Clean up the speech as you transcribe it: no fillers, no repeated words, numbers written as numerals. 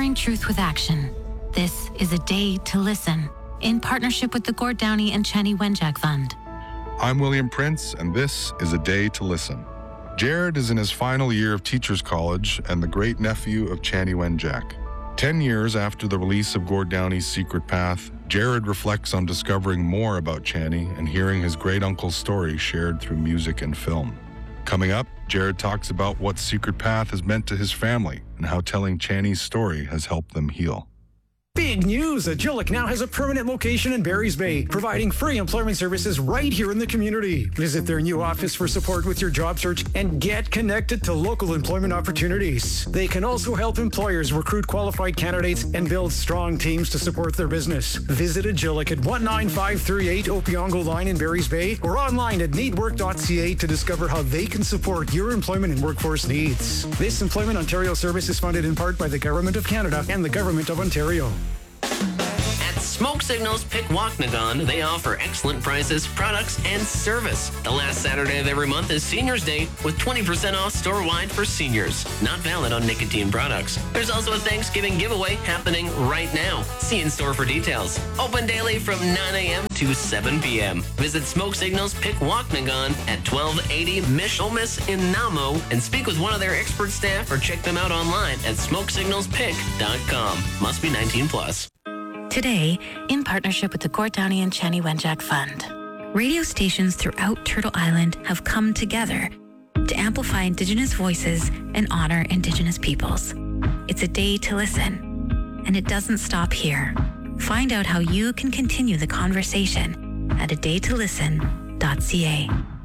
Delivering truth with action. This is a day to listen, in partnership with the Gord Downey and Chani Wenjack Fund. I'm William Prince, and this is A Day to Listen. Jared is in his final year of Teachers College and the great-nephew of Chani Wenjack. 10 years after the release of Gord Downey's Secret Path, Jared reflects on discovering more about Chani and hearing his great-uncle's story shared through music and film. Coming up, Jared talks about what Secret Path has meant to his family and how telling Chani's story has helped them heal. Big news! Agilic now has a permanent location in Barry's Bay, providing free employment services right here in the community. Visit their new office for support with your job search and get connected to local employment opportunities. They can also help employers recruit qualified candidates and build strong teams to support their business. Visit Agilic at 19538 Opiongo Line in Barry's Bay or online at needwork.ca to discover how they can support your employment and workforce needs. This Employment Ontario service is funded in part by the Government of Canada and the Government of Ontario. At Smoke Signals Pikwakanagan, they offer excellent prices, products, and service. The last Saturday of every month is Seniors Day with 20% off store-wide for seniors. Not valid on nicotine products. There's also a Thanksgiving giveaway happening right now. See in store for details. Open daily from 9 a.m. to 7 p.m. Visit Smoke Signals Pikwakanagan at 1280 Mishelmis in Namo and speak with one of their expert staff or check them out online at smokesignalspic.com. Must be 19 plus. Today, in partnership with the Gord Downey and Chani Wenjack Fund, radio stations throughout Turtle Island have come together to amplify Indigenous voices and honor Indigenous peoples. It's a day to listen, and it doesn't stop here. Find out how you can continue the conversation at adaytolisten.ca.